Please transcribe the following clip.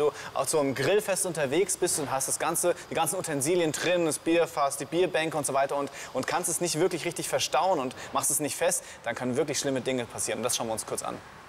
du auch zu einem Grillfest unterwegs bist und hast die ganzen Utensilien drin, das Bierfass, die Bierbänke und so weiter und kannst es nicht wirklich richtig verstauen und machst es nicht fest, dann können wirklich schlimme Dinge passieren. Und das schauen wir uns kurz an.